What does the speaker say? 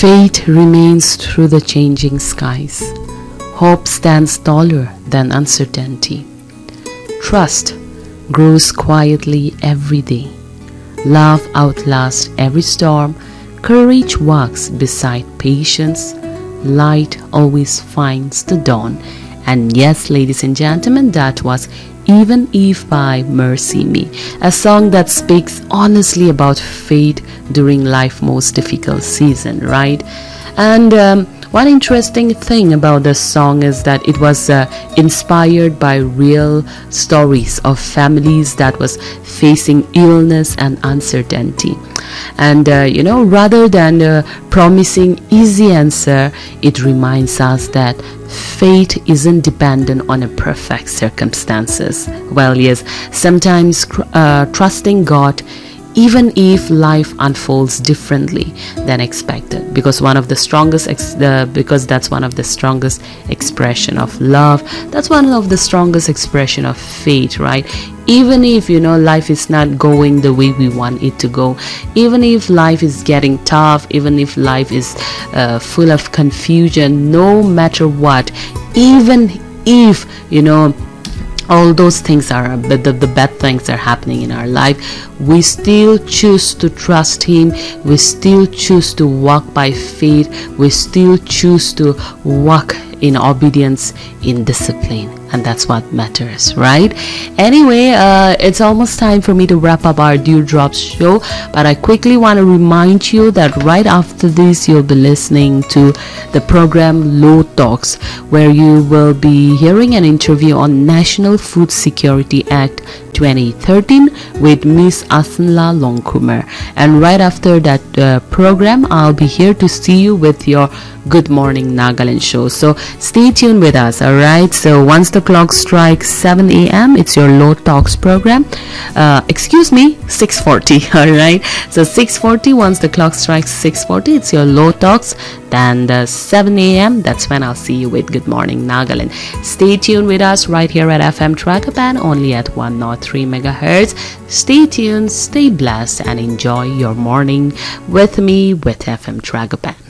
Faith remains through the changing skies. Hope stands taller than uncertainty. Trust grows quietly every day. Love outlasts every storm. Courage walks beside patience. Light always finds the dawn. And yes, ladies and gentlemen, that was Even If by Mercy Me, a song that speaks honestly about faith during life's most difficult season, right? And one interesting thing about this song is that it was inspired by real stories of families that was facing illness and uncertainty. And rather than promising easy answer, it reminds us that faith isn't dependent on a perfect circumstances. Well, yes, sometimes trusting God even if life unfolds differently than expected, because because that's one of the strongest expression of love, that's one of the strongest expression of faith, right? Even if life is not going the way we want it to go, even if life is getting tough, even if life is full of confusion, no matter what, even if all those things are the bad things are happening in our life, we still choose to trust Him. We still choose to walk by faith. We still choose to walk in obedience, in discipline, and that's what matters, right? Anyway, it's almost time for me to wrap up our Dewdrops show, but I quickly want to remind you that right after this you'll be listening to the program Law Talks, where you will be hearing an interview on National Food Security Act 2013 with Miss Asanla Longkumar. And right after that program, I'll be here to see you with your Good Morning Nagaland show. So stay tuned with us, alright? So once the clock strikes 7 a.m., it's your Law Talks program. 6:40, alright? So 6:40, once the clock strikes 6:40, it's your Law Talks. Then 7 a.m., that's when I'll see you with Good Morning Nagaland. Stay tuned with us right here at FM Tragapan, only at 103 megahertz. Stay tuned, stay blessed, and enjoy your morning with me with FM Tragapan.